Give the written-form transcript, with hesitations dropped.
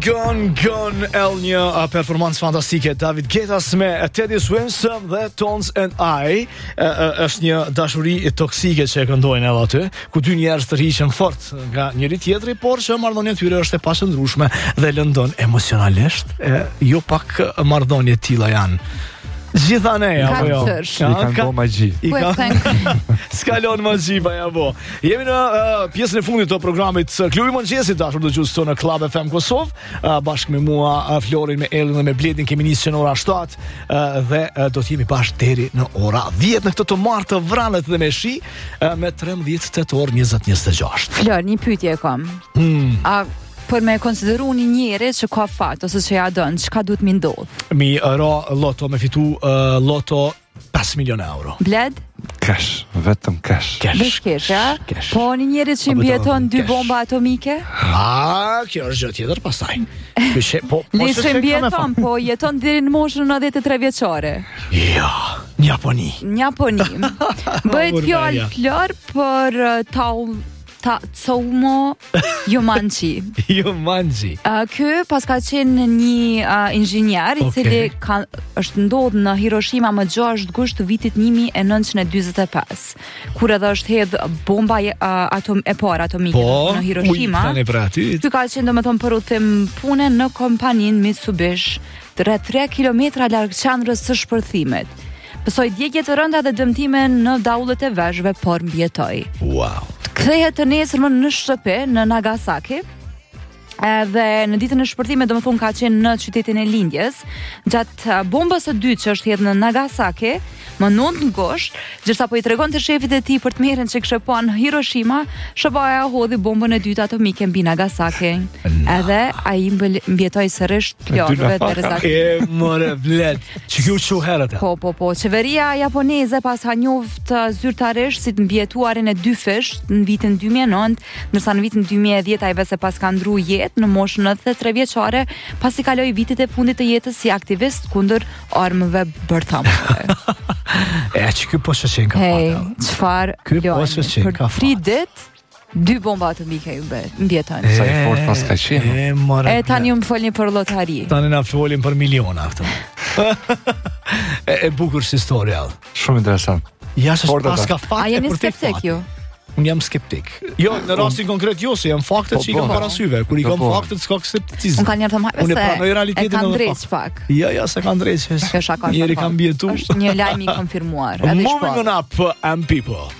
Gone L1 performancë fantastike David Guetta me Teddy Swims dhe Tones and I. Është një dashuri toksike që e këndojnë edhe aty, ku dy njerëz tërhiqen fort nga njëri tjetri, por që marrëdhënia e tyre është e pashëndrueshme dhe lëndon emocionalisht. Jo pak marrëdhënie të tilla janë. Gjitha ne, apo jo? I kanë bo magji. Skalon magji, pa ja bo. Jemi në pjesën e fundit të programit Klubi Mëngjesit, dashur dëgjues në Club FM Kosovë, bashkë me mua, Florin, me Elin dhe me Bledin. Kemi nisë që në ora 7 dhe do të jemi bashkë deri në ora 10 në këtë të martë të vranet dhe me shi, me 13 tetor 2026. Flor, një pyetje kam. Për me konsideru një njeri që ka fat ose që ja dënë, çka duhet mi ndodh? Mi ra loto, me fitu loto 5 milion euro. Bled? Cash, vetëm cash. Vesh kesh, ja? Po një njeri që mbjeton 2 bomba atomike? Kjo është gjë tjetër pastaj. Lisë mbjeton, po jeton deri në moshën 93 vjeçare. Ja, në Japoni. Bëhet fjalë Flor për Tsutomu Yumanji. Ky pas ka qenë një inxhinier i cili është ndodhur në Hiroshima më 6 gusht të vitit 1945, kur edhe është hedh bomba e parë atomike në Hiroshima. Ky ka qenë domethënë për udhtim pune në kompaninë Mitsubishi, rreth 3 kilometra larg qendrës së shpërthimit. Pësoj djegje të rënda dhe dëmtime në daullet e veshëve, por mbjetoi. Wow. Kthehet të nesërmë në shtëpi në Nagasaki. Dhe në ditën e shpërthimit domethënë ka qenë në qytetin e lindjes, gjatë bombës së dytë që është hedhur në Nagasaki, më 9 gusht, gjithsa po i tregonte shefit e tij për të merren që kishte pa në Hiroshima, SBA hodhi bombën e dytë atomike mbi Nagasaki. Edhe ai mbjetoi sërish plotëve të rrezikshme. E more vlet. Çu herët. Po. Qeveria japoneze pas ka njoftë zyrtarisht si të mbjetuarin e 2 fish në vitin 2009, ndërsa në vitin 2010 ai vetë pas ka ndruar jetë në moshën 93 vjeçare, pasi kaloi vitet e fundit të jetës si aktivist kundër armëve bërthamore. Që ky po shqen ka fatë. Çfarë? Ky po shqen ka fatë. 3 ditë 2 bomba atomike mbjetojnë. Sa i fort pas ka qenë. Tani më folni për lotari. Tani na folin për miliona këtu. E bukur si historia. Shumë interesant. Ja se pas ka fatë. A jeni skeptik ju? Unë jam skeptik. Jo, në rastin konkret jo, se jam faktet që i kam parasyve. Kur i kam faktet, s'ka skepticizm. Unë ka njerë të marrë, unë pranoj realitetin e kanë drejt pak. Ja, se kanë drejt. Njeri kam bjetu. Është një lajm i konfirmuar. Moving on up, and people.